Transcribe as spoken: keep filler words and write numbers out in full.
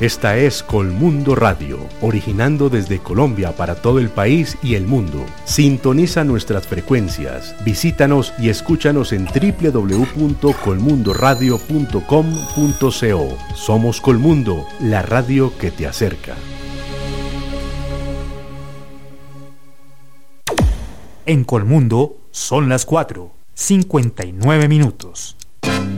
Esta es Colmundo Radio, originando desde Colombia para todo el país y el mundo. Sintoniza nuestras frecuencias, visítanos y escúchanos en doble u doble u doble u punto colmundo radio punto com punto co. Somos Colmundo, la radio que te acerca. En Colmundo son las cuatro, cincuenta y nueve minutos.